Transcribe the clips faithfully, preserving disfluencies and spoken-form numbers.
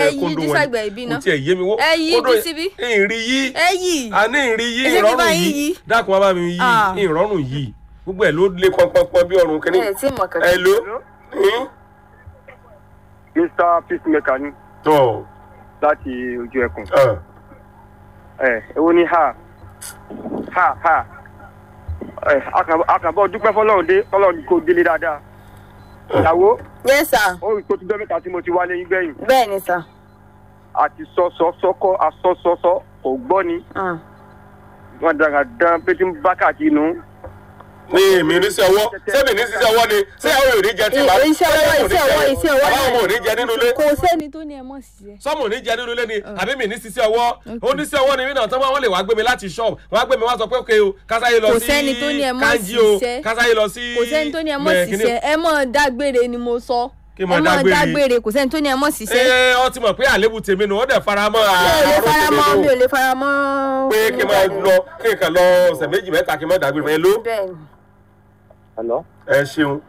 kóńdó wọn kò tiẹ̀ yé mi wó kóńdó ìrì yí ẹyí àní ìrì yí ìrọ̀rùn yìí dákun wá bá mi yí ìrọ̀rùn yìí gbogbo ẹ̀ ló lé pọnpọnpọn bí ọrùn kínní ẹ ló. Mister Peacemaker ni láti ojú ẹkùn ẹ ewu ni ha ha ha ẹ akànbọ dúpẹ́ fọ́lọ́run dé fọ́lọ́run kò délé dáadáa ìyàwó. yes sir. ó rí tó ti dọ́ mẹ́ta tí mo ti wálé yín gbẹ̀yìn. bẹ́ẹ̀ ni sir. àti sọ́sọ́ sọ́kọ́ asọ́sọ́sọ́ kò gbọ́ ni. wọ́n dára dán pé tí ń bá káàkiri nù. ní èmi ní sí ọwọ́ sẹ́mi ní sísẹ́ ọwọ́ ni ṣé àwọn ò ní jẹ tí màá iṣẹ́ ọwọ́ iṣẹ́ ọwọ́ iṣẹ́ ọwọ́ àwọn ọmọ ò ní jẹ nínú ilé. kò sẹ́ni tó ní ẹ mọ̀ sí ẹ. sọ́mù ò ní jẹ nínú ilé ni àbí mi ní sísẹ́ ọwọ́ ó ní sí ọwọ́ ni mí náà tán wọ́n lè wá gbé mi láti ṣọ́ọ̀bù wọ́n á gbé mi wá sọ pé òkè o kásáyé lọ sí kanji o kásáyé lọ sí. kò sẹ́ni tó ní ẹ mọ̀ síṣẹ́ ẹ mọ̀ dágbére ni mo sọ ẹ mọ̀ dágbére kò sẹ́ni tó ní ẹ mọ̀ síṣẹ́. ẹ ọ ti mọ̀ pé àlébù tèmi nù ó dẹ̀ faramọ́ mi ò lè faramọ́ pé kí n máa lọ kí n kàn lọ ọ̀sẹ̀ méjì mẹ́ta kí n má dágbére fún ẹ ló. Hello. ẹ ṣeun.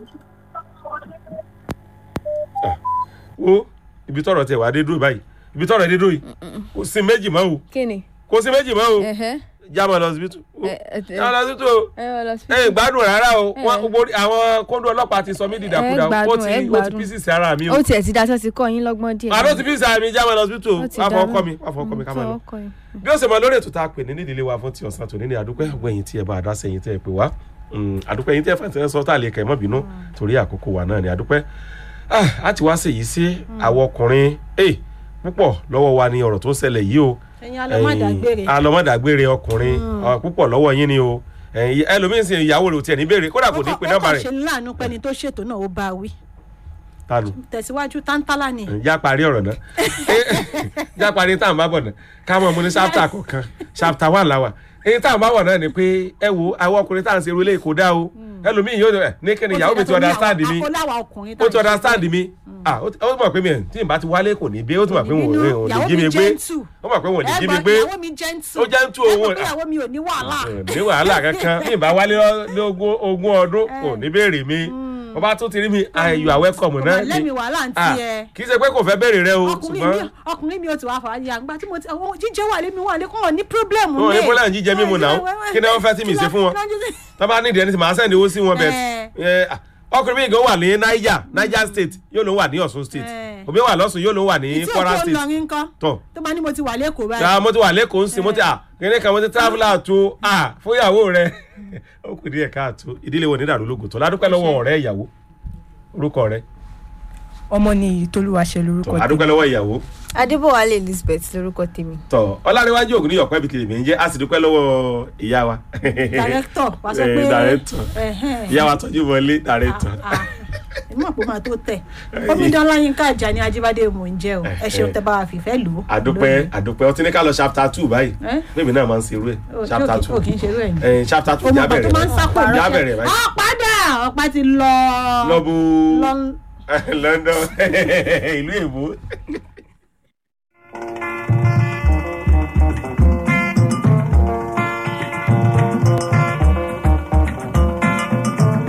wo ibi tọrọ tẹ wà dé dúró báyìí ibi tọrọ dé dúró yìí kò sí méjì mọ́ o kò sí méjì mọ́ o jámọ lọ síbítù jámọ lọ síbítù o ẹ gbádùn rárá o àwọn kóńdó ọlọ́pàá ti sọ mí dìdàkudà ó ti ó ti pieces ara mi o. ó tiẹ̀ ti dáṣọ́ ti kọ́ yín lọ́gbọ́n díẹ̀. àdó ti pieces ara mi jámọ lọ síbítù o wà fọ ọkọ mi wà fọ ọkọ mi ká máa lọ. bí ó ṣe mọ lórí ètò tá a pè ní nídìílé wa fún ti ọ̀sán tòní ní àdúpẹ́ ọgbẹ́yìn tí ẹ bá àdá sẹ́yìn tẹ́ ẹ pè wá àdúpẹ́ yín tẹ́ fẹ́ tẹ́ sọ tá a lè kẹ́ mọ́ bínú torí àkókò wa náà ni àdúpẹ́ a ti wá sí yìí sí àwọn ọkùnrin púpọ̀ lọ́wọ́ wa ni ọ̀rọ̀ tó ṣẹlẹ̀ yìí o alọ́mọdàgbére ọkùnrin púpọ̀ lọ́wọ́ yín ni o ẹlòmíín sì ìyàwó rẹ̀ ò tiẹ̀ ní béèrè kódà kò ní pe nọ́mbà rẹ̀. ó kàn ṣe láàánú pẹ́ni tó ṣètò náà ó bá a wí. tanu tẹ̀síwájú tántálà ni. já parí ọ̀rọ̀ náà já parí táwọn bá bọ̀ náà ká mọ̀ mo ní ṣápítà kọ̀ọ̀kan ṣápítà wà láwà èyí táwọn bá wọ̀ náà ni pé ẹ wo àwọn ọkùnrin táwọn ṣe eré kò dá o ẹlòmíì yóò ẹ ní kí ni ìyàwó mi ti understand mi ó ti understand mi ah ó mọ̀ pé mi tí n bá ti wálé kò ní gbé ó ti mọ̀ pé wọn ò ní jí mi gbé ó mọ̀ pé wọn ò ní jí mi gbé ó jẹ́ ń tú owó ìyàwó mi ò ní wàhálà ní wàhálà kankan tí n bá wálé ogún ọdún kò ní béèrè mi wọ́n bá tún ti rí mi you are welcome náà lẹ́mi wàhálà ń tiẹ̀ kì í ṣe pé kò fẹ́ béèrè rẹ o ṣùgbọ́n ọkùnrin mi ò ti wá fà á yà ńgbà tí mo ti jíjẹ wà lémi wà lẹ́kọ̀ọ́ wọn ní pírọ́blẹ̀mù mi. wọn ò ní pọ́lá jíjẹ mímu náà kí ni wọ́n fẹ́ tí mi ṣe fún wọn tó bá nídìí ẹni tí màá sẹ́ni owó sí wọn bẹ́ẹ̀ ọkùnrin mi gan wà ní Niger Niger state yóò ló wà ní Ọ̀ṣun state òbí wà lọ́sùn yóò ló wà ní Kwara state. ìtí òkú ńlọrin kan tó bá ní mo ti wà lẹ́kọ̀ọ́ báyìí. ya mo ti wà lẹ́kọ̀ọ́ ń sin mo ti à kíní kan mo ti travel out to à fúnyàwó rẹ ó kù díẹ̀ káàtó ìdílé wo ní dàrú lógo tó ládùúpẹ́ lọ́wọ́ ọ̀rẹ́ ìyàwó orúkọ rẹ. ọmọ ni Tolúwaṣe lórúkọ tèmi. adúpẹ́ lọ́wọ́ ìyàwó. Adébọ̀wálé Elizabeth lórúkọ tèmi. tọ Ọláníwájú ògùn ní ọ̀pẹ́ ibi kìlì mi ń jẹ́ a sì dúpẹ́ lọ́wọ́ ìyá wa. dàrẹ́tọ̀ wàá sọ pé dàrẹ́tọ̀ ìyá wa tọ́jú wọlé dàrẹ́tọ̀. èmi mọ̀ pé màá tó tẹ̀ omidan Ọláyínká Àjàní Ajíbádé mò ń jẹ́ o ẹ ṣeun tẹ́ bá wa fìfẹ́ lò ó. àdúpẹ́ àdúpẹ́ ọtí ní ká lọ chapter two báyìí bébí náà máa ń ṣerú ẹ̀ chapter two o kì í ṣerú ẹ̀ ni chapter two jábẹ̀rẹ̀ báyìí jábẹ̀rẹ̀ báyìí. ọ̀padà ọ̀pá ti lọ. lọ́bù London ìlú èbó.